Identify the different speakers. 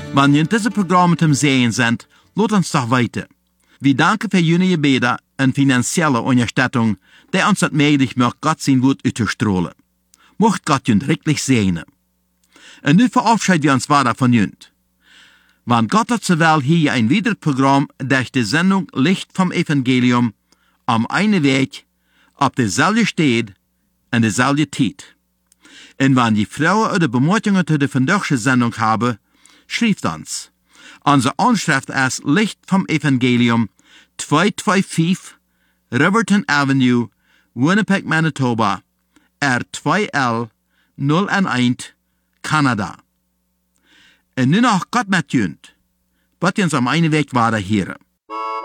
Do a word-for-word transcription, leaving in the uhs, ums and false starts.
Speaker 1: Wenn ihr diese Programme zum Sehen sind, lasst uns doch weiter. Wir danken für Ihre Gebete und finanzielle Unterstützung, die uns das möglich macht, Gott sein Wort auszustrahlen. Mocht Gott Ihnen wirklich segnen. Und nun verabschieden wir uns weiter von Ihnen. Wenn Gott hat so will, hier ein weiteres Programm durch die Sendung Licht vom Evangelium am einen Weg, auf derselben Stelle und derselben Zeit. Und wenn die Frauen oder Bemerkungen zu der vandaagse Sendung haben, schreibt uns. Unsere Anschrift ist Licht vom Evangelium, zweihunderfünfundzweißig Riverton Avenue, Winnipeg, Manitoba, R zwei L null eins, Kanada. Und nun noch Gott mit Ihnen. Bitte uns am einen Weg weiter hier.